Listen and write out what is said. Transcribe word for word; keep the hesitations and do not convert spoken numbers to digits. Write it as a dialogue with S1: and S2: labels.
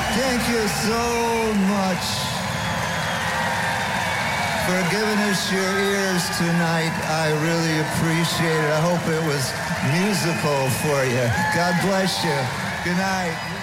S1: Thank you so much for giving us your ears tonight. I really appreciate it. I hope it was musical for you. God bless you. Good night.